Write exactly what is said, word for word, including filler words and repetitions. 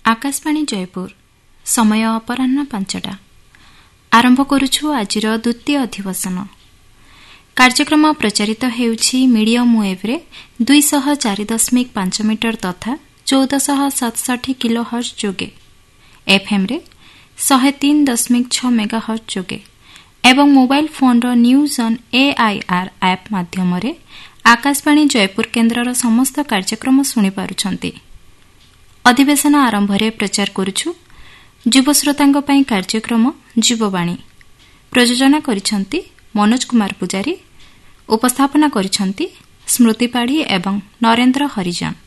आकाशवाणी जयपुर समय अपराह्न पांचटा आरंभ करुछु आजिर द्वितीय अधिवेशन कार्यक्रम प्रचारित हेउछि मीडियम वेव रे दुईश चार दशमिक पांच मीटर तथा चौदश सतसठी किलो हर्ज जोगे एफएम रे शहे तीन दशमिक छ मेगा हर्ज जोगे एवं mobile phone row news on AIR app माध्यम रे आकाशवाणी जयपुर केन्द्रर समस्त कार्यक्रम सुनि पारुछंती। अधिवेशन आरंभ रे प्रचार करुछु युव श्रोतांग पई कार्यक्रम जीववाणी प्रयोजन करिसंती मनोज कुमार पुजारी उपस्थापना करिसंती स्मृति पाढ़ी एवं नरेंद्र हरिजन।